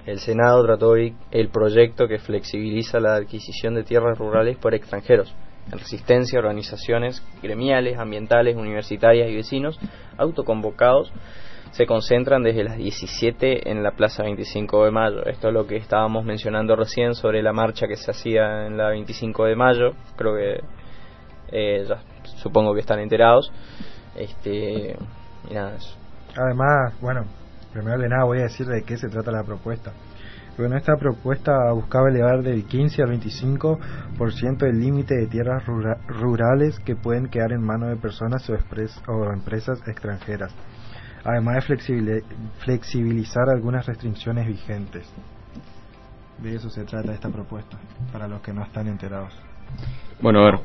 El Senado trató hoy el proyecto que flexibiliza la adquisición de tierras rurales por extranjeros. En Resistencia, organizaciones gremiales, ambientales, universitarias y vecinos autoconvocados se concentran desde las 17 en la Plaza 25 de Mayo. Esto es lo que estábamos mencionando recién sobre la marcha que se hacía en la 25 de Mayo. Creo que ya supongo que están enterados. Y nada, eso. Además, bueno, primero de nada voy a decir de qué se trata la propuesta. Bueno, esta propuesta buscaba elevar del 15 al 25% el límite de tierras rurales que pueden quedar en manos de personas o empresas extranjeras, además de flexibilizar algunas restricciones vigentes. De eso se trata esta propuesta, para los que no están enterados. Bueno, a ver,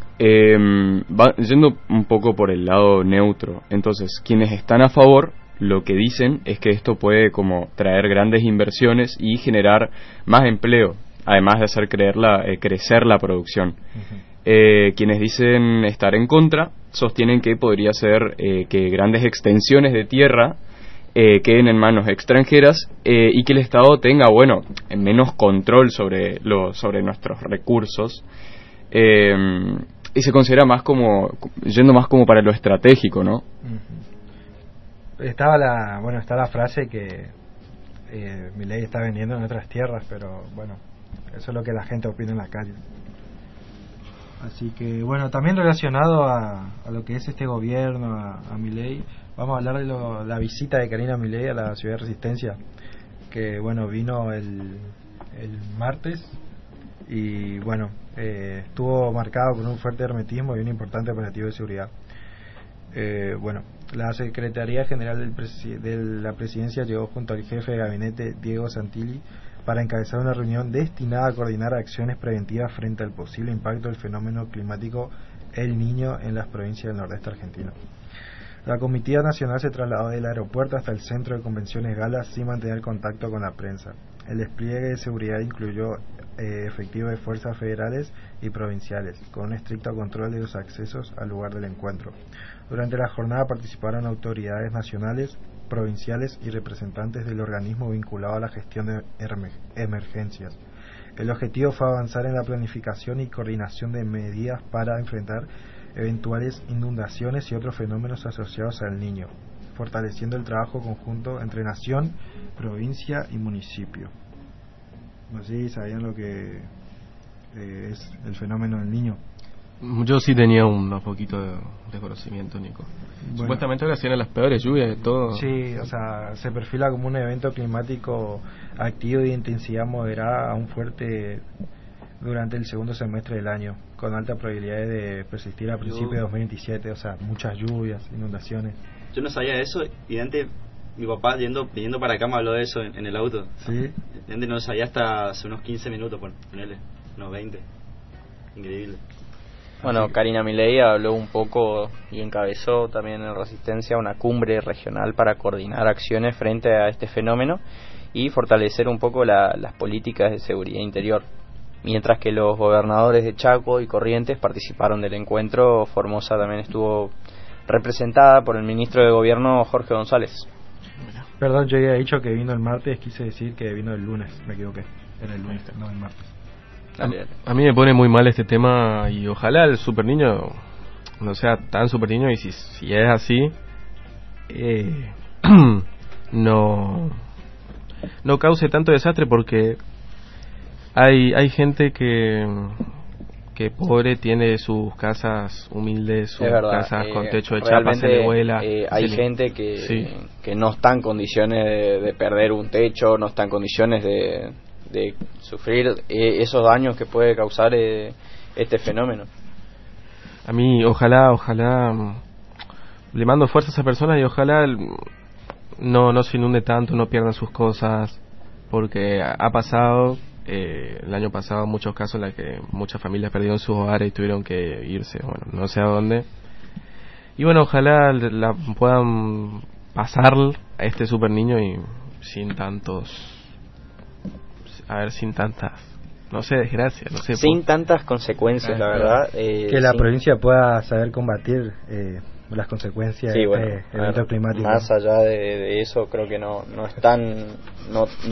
yendo un poco por el lado neutro, entonces, quienes están a favor, lo que dicen es que esto puede como traer grandes inversiones y generar más empleo, además de hacer crecer la producción. Uh-huh. Quienes dicen estar en contra sostienen que podría ser que grandes extensiones de tierra queden en manos extranjeras y que el Estado tenga, menos control sobre nuestros recursos, y se considera yendo más como para lo estratégico, ¿no? Uh-huh. Está la frase que Milei está vendiendo en otras tierras, pero bueno, eso es lo que la gente opina en la calle. Así que bueno, también relacionado a lo que es este gobierno, a Milei, vamos a hablar de la visita de Karina Milei a la ciudad de Resistencia, que bueno, vino el martes y bueno, estuvo marcado por un fuerte hermetismo y un importante operativo de seguridad. La Secretaría General de la Presidencia llegó junto al jefe de gabinete Diego Santilli para encabezar una reunión destinada a coordinar acciones preventivas frente al posible impacto del fenómeno climático El Niño en las provincias del nordeste argentino. La comitiva nacional se trasladó del aeropuerto hasta el centro de convenciones Gala sin mantener contacto con la prensa. El despliegue de seguridad incluyó efectivos de fuerzas federales y provinciales, con un estricto control de los accesos al lugar del encuentro. Durante la jornada participaron autoridades nacionales, provinciales y representantes del organismo vinculado a la gestión de emergencias. El objetivo fue avanzar en la planificación y coordinación de medidas para enfrentar eventuales inundaciones y otros fenómenos asociados al Niño, fortaleciendo el trabajo conjunto entre nación, provincia y municipio. No sé si sabían lo que es el fenómeno del Niño. Yo sí tenía un poquito de conocimiento, Nico. Bueno, supuestamente ahora sí eran las peores lluvias de todo. Sí, o sea, se perfila como un evento climático activo de intensidad moderada a un fuerte durante el segundo semestre del año, con alta probabilidad de persistir a principios de 2027, o sea, muchas lluvias, inundaciones. Yo no sabía eso y antes mi papá viniendo para acá me habló de eso en el auto. Sí. Antes no lo sabía hasta hace unos 15 minutos, ponele, unos 20. Increíble. Bueno, Karina Milei habló un poco y encabezó también en Resistencia una cumbre regional para coordinar acciones frente a este fenómeno y fortalecer un poco las políticas de seguridad interior. Mientras que los gobernadores de Chaco y Corrientes participaron del encuentro, Formosa también estuvo representada por el ministro de Gobierno Jorge González. Perdón, yo había dicho que vino el martes, quise decir que vino el lunes, me equivoqué, era el lunes, no el martes. A mí me pone muy mal este tema y ojalá el super niño no sea tan super niño y si es así no cause tanto desastre, porque hay gente que pobre tiene sus casas humildes, sus casas con techo de chapa, se le vuela. Hay gente que no está en condiciones de perder un techo, no está en condiciones de sufrir esos daños que puede causar este fenómeno. A mí ojalá le mando fuerza a esa persona y ojalá no se inunde tanto, no pierdan sus cosas, porque ha pasado el año pasado muchos casos en los que muchas familias perdieron sus hogares y tuvieron que irse, no sé a dónde. Y bueno, ojalá la puedan pasar a este super niño y sin tantas, no sé, desgracias, no sé. Sin tantas consecuencias, la verdad. Que la provincia pueda saber combatir las consecuencias de eventos climáticos. Más allá de eso, creo que no están, no